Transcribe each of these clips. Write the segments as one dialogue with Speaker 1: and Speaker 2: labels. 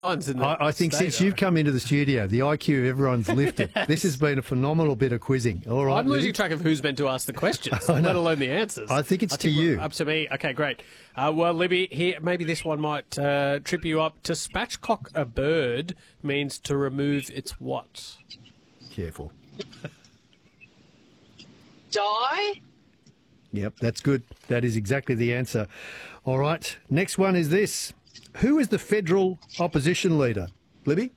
Speaker 1: I think since you've come into the studio, the IQ of everyone's lifted. Yes. This has been a phenomenal bit of quizzing. All right,
Speaker 2: I'm losing track of who's meant to ask the questions, let alone the answers.
Speaker 1: I think it's to you.
Speaker 2: Up to me. Okay, great. Well, Libby, here maybe this one might trip you up. To spatchcock a bird means to remove its what?
Speaker 1: Careful.
Speaker 3: Die.
Speaker 1: Yep, that's good. That is exactly the answer. All right, next one is this. Who is the federal opposition leader? Libby?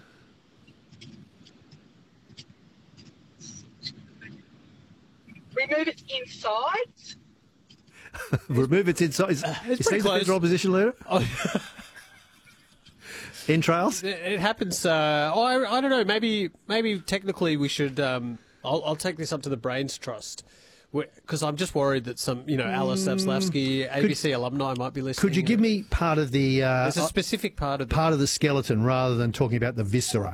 Speaker 3: Remove its insides.
Speaker 1: Remove its inside. Is he the federal opposition leader? Entrails?
Speaker 2: It happens. I don't know. Maybe technically we should. I'll take this up to the Brains Trust. Because I'm just worried that some, Alice Savslavsky, ABC alumni might be listening.
Speaker 1: Could you give me part of the...
Speaker 2: There's a specific part of
Speaker 1: the skeleton rather than talking about the viscera.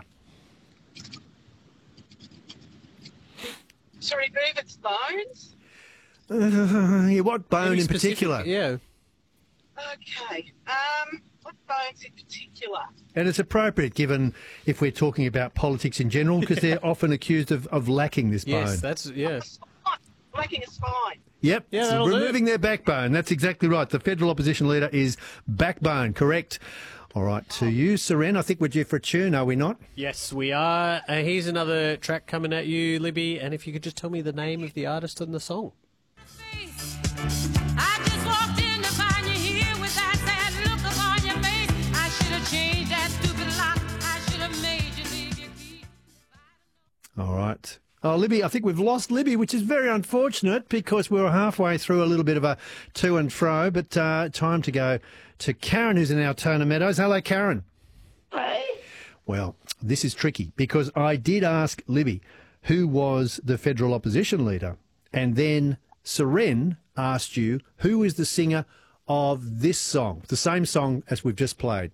Speaker 3: To remove its bones?
Speaker 1: What bone in particular?
Speaker 2: Yeah.
Speaker 3: Okay. What bones in particular?
Speaker 1: And it's appropriate given if we're talking about politics in general because they're often accused of lacking this bone.
Speaker 2: Yes, that's... Yeah.
Speaker 3: Lacking a spine.
Speaker 1: Yep,
Speaker 2: yeah,
Speaker 1: removing their backbone. That's exactly right. The federal opposition leader is backbone, correct? All right, to you, Seren. I think we're due for a tune, are we not?
Speaker 2: Yes, we are. Here's another track coming at you, Libby, and if you could just tell me the name of the artist and the song.
Speaker 4: I just walked in to find you here with that sad look upon your face. I should have changed that stupid lock. I should have made you leave your key.
Speaker 1: All right. Oh, Libby, I think we've lost Libby, which is very unfortunate because we were halfway through a little bit of a to and fro, but time to go to Karen, who's in Altona Meadows. Hello, Karen.
Speaker 5: Hi.
Speaker 1: Well, this is tricky because I did ask Libby who was the federal opposition leader, and then Seren asked you who is the singer of this song, the same song as we've just played.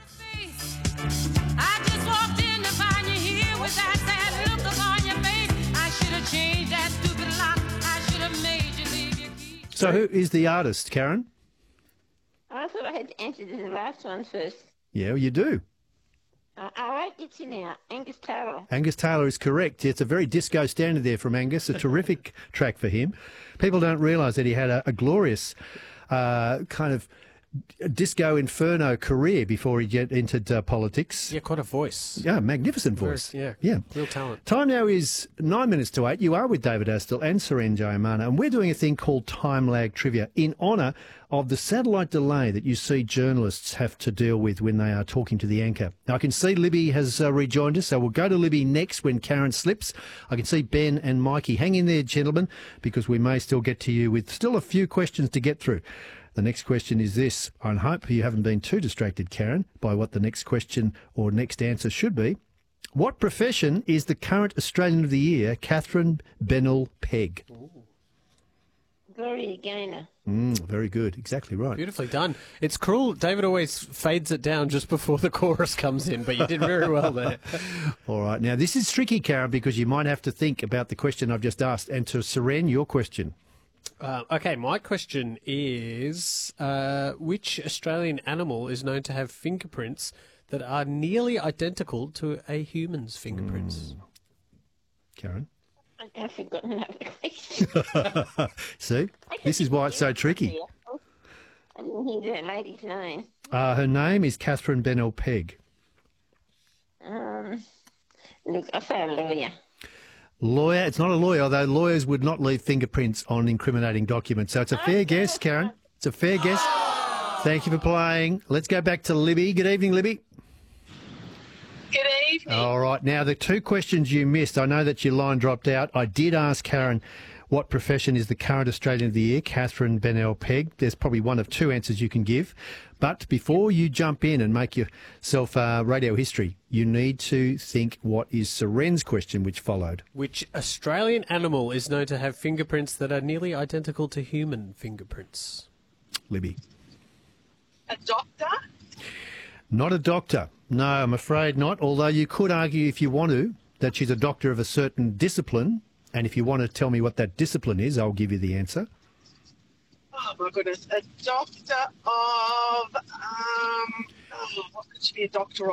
Speaker 4: I just walked in to find you here with that sad look upon your face. I should have changed that stupid lock. I should have made you leave your key.
Speaker 1: So who is the artist, Karen?
Speaker 5: I thought I had to answer the last one first.
Speaker 1: Yeah, well, you do.
Speaker 5: All right, it's in now. Angus Taylor.
Speaker 1: Angus Taylor is correct. It's a very disco standard there from Angus, a terrific track for him. People don't realise that he had a glorious kind of disco inferno career before he entered politics.
Speaker 2: Yeah, quite a voice.
Speaker 1: Yeah, magnificent voice.
Speaker 2: Yeah, real talent.
Speaker 1: Time now is 9 minutes to 8. You are with David Astle and Seren Jayamana, and we're doing a thing called Time Lag Trivia in honour of the satellite delay that you see journalists have to deal with when they are talking to the anchor. Now, I can see Libby has rejoined us, so we'll go to Libby next when Karen slips. I can see Ben and Mikey. Hang in there, gentlemen, because we may still get to you with still a few questions to get through. The next question is this. I hope you haven't been too distracted, Karen, by what the next question or next answer should be. What profession is the current Australian of the Year, Catherine Bennell-Pegg?
Speaker 5: Gloria Gaynor.
Speaker 1: Very good. Exactly right.
Speaker 2: Beautifully done. It's cruel. David always fades it down just before the chorus comes in, but you did very well there.
Speaker 1: All right. Now, this is tricky, Karen, because you might have to think about the question I've just asked. And to Seren, your question.
Speaker 2: Okay, my question is, which Australian animal is known to have fingerprints that are nearly identical to a human's fingerprints?
Speaker 1: Karen?
Speaker 5: I've forgotten that question.
Speaker 1: See? This is why it's so tricky.
Speaker 5: I didn't hear that lady's name.
Speaker 1: Her name is Catherine Bennell-Pegg.
Speaker 5: Look, I say a lawyer.
Speaker 1: Lawyer. It's not a lawyer, although lawyers would not leave fingerprints on incriminating documents. So it's a fair guess, Karen. It's a fair guess. Thank you for playing. Let's go back to Libby. Good evening, Libby.
Speaker 3: Good evening.
Speaker 1: All right. Now, the two questions you missed, I know that your line dropped out. I did ask Karen what profession is the current Australian of the Year, Catherine Bennell-Pegg. There's probably one of two answers you can give. But before you jump in and make yourself radio history, you need to think what is Seren's question, which followed.
Speaker 2: Which Australian animal is known to have fingerprints that are nearly identical to human fingerprints?
Speaker 1: Libby.
Speaker 3: A doctor?
Speaker 1: Not a doctor. No, I'm afraid not. Although you could argue, if you want to, that she's a doctor of a certain discipline. And if you want to tell me what that discipline is, I'll give you the answer.
Speaker 3: Oh, my goodness. A doctor of... Oh, what could she be a doctor